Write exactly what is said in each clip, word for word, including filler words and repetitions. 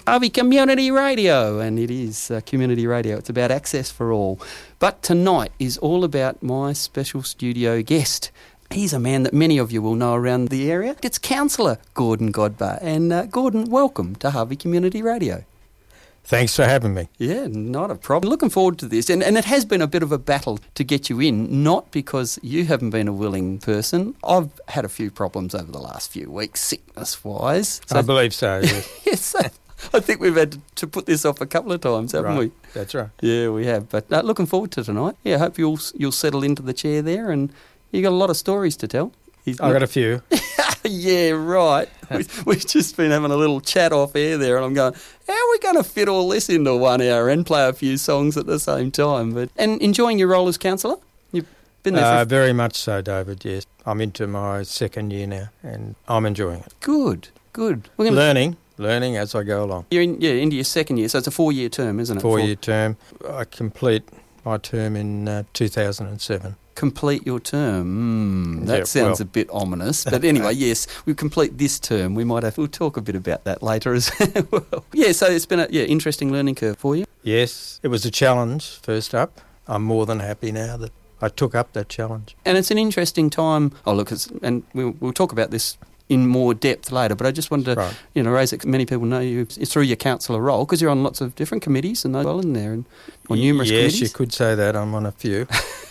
Harvey Community Radio, and it is uh, community radio. It's about access for all. But tonight is all about my special studio guest. He's a man that many of you will know around the area. It's Councillor Gordon Godber. And uh, Gordon, welcome to Harvey Community Radio. Thanks for having me. Yeah, not a problem. Looking forward to this. And, and it has been a bit of a battle to get you in, not because you haven't been a willing person. I've had a few problems over the last few weeks, sickness-wise. So, I believe so, yes. yes, so I think we've had to put this off a couple of times, haven't right. we? That's right. Yeah, we have. But uh, looking forward to tonight. Yeah, I hope you'll, you'll settle into the chair there, and you've got a lot of stories to tell. I've got a few. Yeah, right. We've just been having a little chat off air there, and I'm going, how are we going to fit all this into one hour and play a few songs at the same time? But And enjoying your role as councillor? You've been there for... Uh, very much so, David, yes. I'm into my second year now, and I'm enjoying it. Good, good. We're gonna... Learning, learning as I go along. You're in, yeah, into your second year, so it's a four-year term, isn't it? Four-year term. I complete my term in uh, two thousand seven. Complete your term. Mm, that yeah, sounds well. a bit ominous. But anyway, yes, we complete this term. We might have, we'll talk a bit about that later as well. Yeah, so it's been a yeah interesting learning curve for you. Yes, it was a challenge first up. I'm more than happy now that I took up that challenge. And it's an interesting time. Oh, look, it's, and we'll, we'll talk about this in more depth later, but I just wanted to, right. you know, raise it. Many people know you through your councillor role because you're on lots of different committees and those well in there, and on numerous yes, committees. Yes, you could say that. I'm on a few.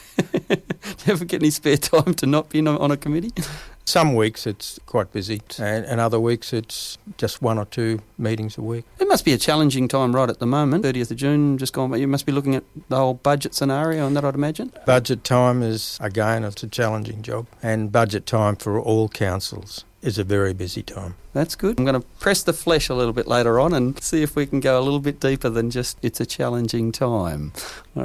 Do you ever get any spare time to not be on a committee? Some weeks it's quite busy, and, and other weeks it's just one or two meetings a week. It must be a challenging time right at the moment. thirtieth of June just gone, but you must be looking at the whole budget scenario and that, I'd imagine. Budget time is, again, it's a challenging job, and budget time for all councils is a very busy time. That's good. I'm going to press the flesh a little bit later on and see if we can go a little bit deeper than just it's a challenging time.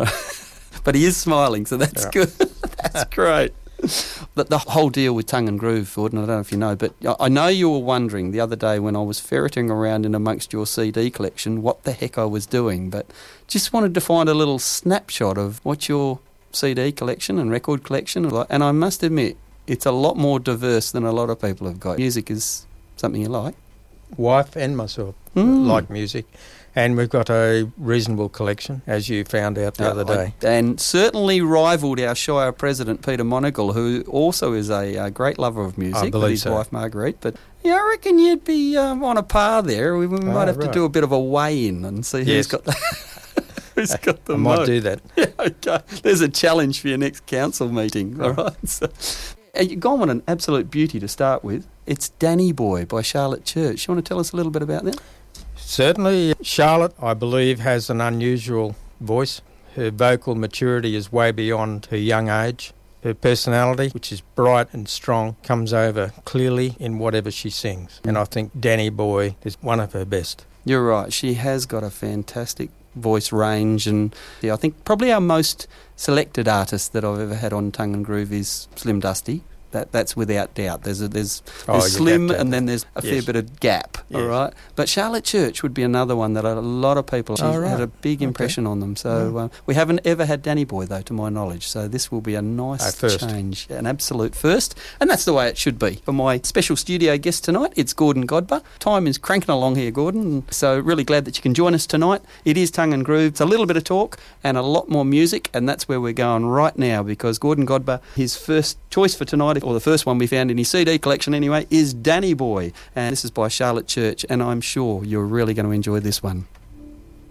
But he is smiling, so that's yeah. good. That's great. But the whole deal with Tongue and Groove, Gordon, I don't know if you know, but I know you were wondering the other day when I was ferreting around in amongst your C D collection what the heck I was doing, but just wanted to find a little snapshot of what your C D collection and record collection is like. And I must admit, it's a lot more diverse than a lot of people have got. Music is something you like. Wife and myself mm. like music. And we've got a reasonable collection, as you found out the uh, other day. I, and certainly rivalled our Shire President, Peter Monagle, who also is a, a great lover of music, I believe with his so. wife Marguerite. But yeah, I reckon you'd be um, on a par there. We, we might oh, have right. to do a bit of a weigh-in and see yes. who's got the, who's got the I most. might do that. Yeah, okay. There's a challenge for your next council meeting, all right? So, you've gone on an absolute beauty to start with. It's Danny Boy by Charlotte Church. You want to tell us a little bit about that? Certainly. Charlotte, I believe, has an unusual voice. Her vocal maturity is way beyond her young age. Her personality, which is bright and strong, comes over clearly in whatever she sings. And I think Danny Boy is one of her best. You're right. She has got a fantastic voice range, and yeah, I think probably our most selected artist that I've ever had on Tongue and Groove is Slim Dusty. That that's without doubt. There's a, there's, there's oh, Slim and then there's a yes. fair bit of gap, yes. all right? But Charlotte Church would be another one that a lot of people oh, right. had a big impression okay. on them. So yeah. uh, we haven't ever had Danny Boy, though, to my knowledge. So this will be a nice first. change, an absolute first. And that's the way it should be. For my special studio guest tonight, it's Gordon Godber. Time is cranking along here, Gordon. So really glad that you can join us tonight. It is Tongue and Groove. It's a little bit of talk and a lot more music, and that's where we're going right now, because Gordon Godber, his first choice for tonight, or the first one we found in his C D collection anyway, is Danny Boy. And this is by Charlotte Church, and I'm sure you're really going to enjoy this one.